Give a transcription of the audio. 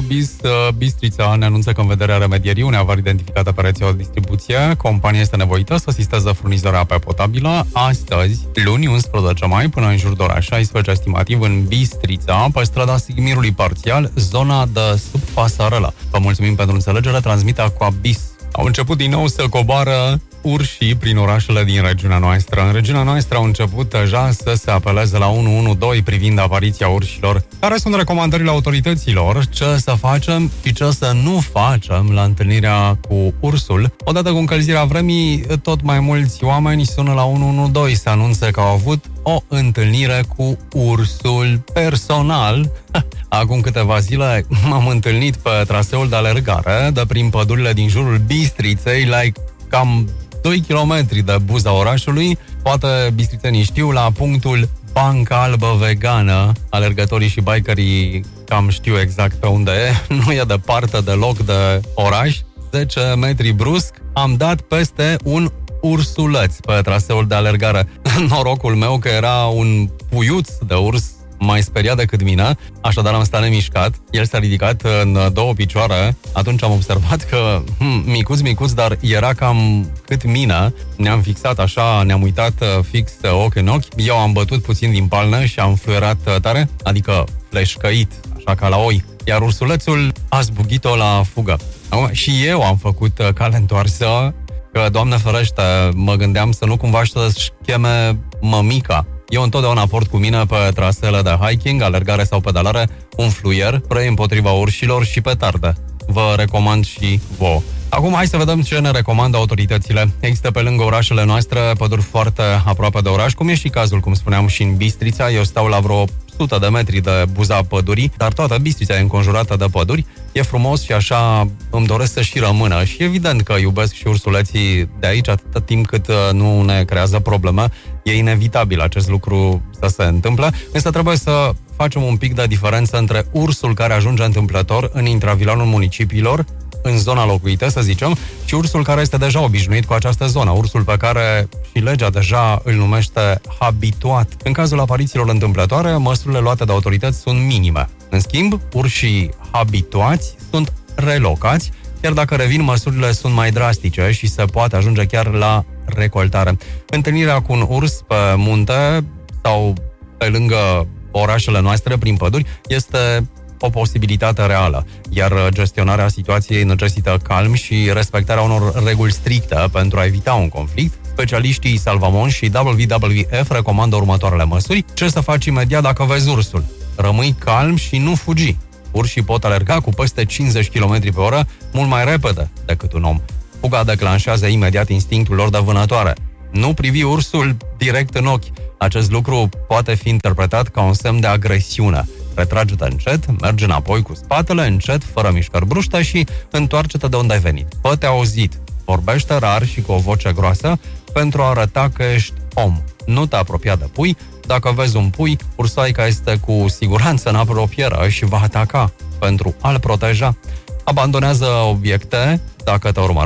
Bistrița ne anunță că în vederea remedierii unei avarii identificate pe rețeaua de distribuție, compania este nevoită să asisteze furnizarea apei potabilă astăzi, luni 11 mai, până în jur de ora 16, estimativ în Bistrița, pe strada Sigmirului Parțial, zona de sub pasarelă. Vă mulțumim pentru înțelegere, transmite Aquabis. Au început din nou să coboară urșii prin orașele din regiunea noastră. În regiunea noastră au început deja să se apeleze la 112 privind apariția urșilor. Care sunt recomandările autorităților? Ce să facem și ce să nu facem la întâlnirea cu ursul? Odată cu încălzirea vremii, tot mai mulți oameni sună la 112 să anunțe că au avut o întâlnire cu ursul personal. Acum câteva zile m-am întâlnit pe traseul de alergare de prin pădurile din jurul Bistriței, cam 2 km de buza orașului. Poate bistrițenii știu, la punctul Banca Albă Vegană, alergătorii și bikerii cam știu exact pe unde e. Nu e departe deloc de oraș. 10 metri brusc am dat peste un ursuleț pe traseul de alergare. Norocul meu că era un puiuț de urs mai speriat decât mine, așadar am stat nemișcat. El s-a ridicat în 2 picioare. Atunci am observat că micuț, dar era cam cât mine. Ne-am fixat așa, ne-am uitat fix ochi în ochi. Eu am bătut puțin din palnă și am fluierat tare, adică fleșcăit, așa ca la oi. Iar ursulețul a zbugit-o la fugă. Și eu am făcut cale întoarsă, că, Doamne ferește, mă gândeam să nu cumva să-și cheme mămica. Eu întotdeauna port cu mine pe traseele de hiking, alergare sau pedalare, un fluier, spray împotriva urșilor și petarde. Vă recomand și vouă. Acum hai să vedem ce ne recomandă autoritățile. Există pe lângă orașele noastre păduri foarte aproape de oraș, cum e și cazul, cum spuneam, și în Bistrița. Eu stau la vreo 100 de metri de buza pădurii, dar toată Bistrița e înconjurată de păduri. E frumos și așa îmi doresc să și rămână. Și evident că iubesc și ursuleții de aici atâta timp cât nu ne creează probleme. E inevitabil acest lucru să se întâmple, însă trebuie să facem un pic de diferență între ursul care ajunge întâmplător în intravilanul municipiilor, în zona locuită, să zicem, și ursul care este deja obișnuit cu această zonă, ursul pe care și legea deja îl numește habituat. În cazul aparițiilor întâmplătoare, măsurile luate de autorități sunt minime. În schimb, urșii habituați sunt relocați, chiar dacă revin, măsurile sunt mai drastice și se poate ajunge chiar la recoltare. Întâlnirea cu un urs pe munte sau pe lângă orașele noastre, prin păduri, este o posibilitate reală, iar gestionarea situației necesită calm și respectarea unor reguli stricte pentru a evita un conflict. Specialiștii Salvamon și WWF recomandă următoarele măsuri. Ce să faci imediat dacă vezi ursul? Rămâi calm și nu fugi. Urșii pot alerga cu peste 50 km pe oră mult mai repede decât un om. Fuga declanșează imediat instinctul lor de vânătoare. Nu privi ursul direct în ochi. Acest lucru poate fi interpretat ca un semn de agresiune. Retrage-te încet, mergi înapoi cu spatele, încet, fără mișcări bruște și întoarce-te de unde ai venit. Fă-te auzit, vorbește rar și cu o voce groasă pentru a arăta că ești om. Nu te apropia de pui. Dacă vezi un pui, ursoaica este cu siguranță în apropiere și va ataca pentru a-l proteja. Abandonează obiecte dacă te urmărește